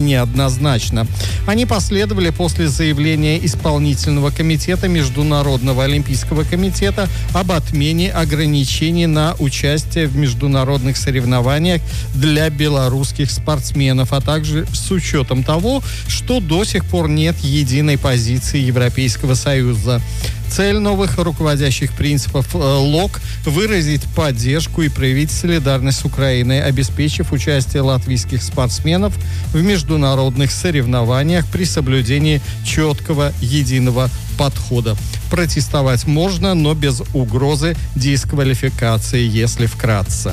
неоднозначно. Они последовали после заявления Исполнительного комитета Международного олимпийского комитета об отмене ограничений на участие в международных соревнованиях для белорусских спортсменов, а также с учетом того, что до сих пор нет единой позиции Европейского Союза. Цель новых руководящих принципов ЛОК – выразить поддержку и проявить солидарность с Украиной, обеспечив участие латвийских спортсменов в международных соревнованиях при соблюдении четкого единого подхода. Протестовать можно, но без угрозы дисквалификации, если вкратце.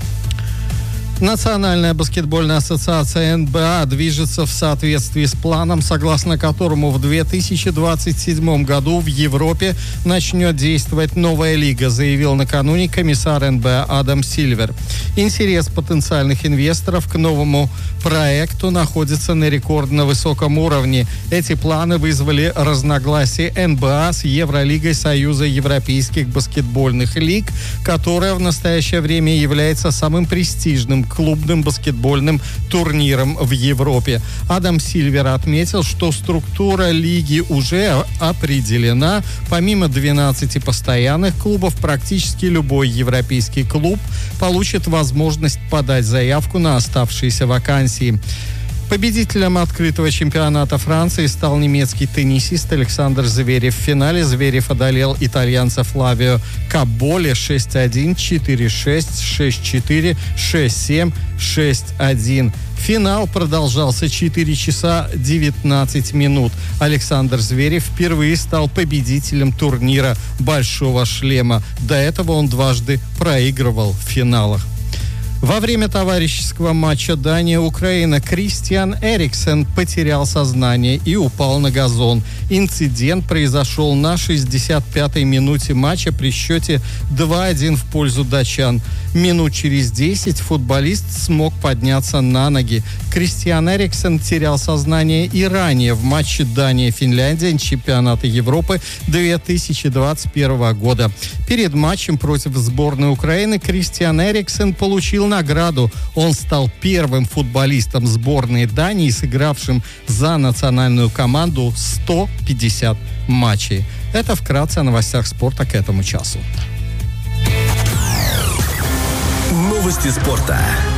Национальная баскетбольная ассоциация НБА движется в соответствии с планом, согласно которому в 2027 году в Европе начнет действовать новая лига, заявил накануне комиссар НБА Адам Сильвер. Интерес потенциальных инвесторов к новому проекту находится на рекордно высоком уровне. Эти планы вызвали разногласия НБА с Евролигой Союза Европейских баскетбольных лиг, которая в настоящее время является самым престижным клубным баскетбольным турниром в Европе. Адам Сильвер отметил, что структура лиги уже определена. Помимо 12 постоянных клубов, практически любой европейский клуб получит возможность подать заявку на оставшиеся вакансии. Победителем открытого чемпионата Франции стал немецкий теннисист Александр Зверев. В финале Зверев одолел итальянца Флавио Каболе 6-1, 4-6, 6-4, 6-7, 6-1. Финал продолжался 4 часа 19 минут. Александр Зверев впервые стал победителем турнира «Большого шлема». До этого он дважды проигрывал в финалах. Во время товарищеского матча Дания-Украина Кристиан Эриксен потерял сознание и упал на газон. Инцидент произошел на 65-й минуте матча при счете 2-1 в пользу датчан. Минут через 10 футболист смог подняться на ноги. Кристиан Эриксен терял сознание и ранее в матче Дания-Финляндия чемпионата Европы 2021 года. Перед матчем против сборной Украины Кристиан Эриксен получил награду. Он стал первым футболистом сборной Дании, сыгравшим за национальную команду 150 матчей. Это вкратце о новостях спорта к этому часу. Новости спорта.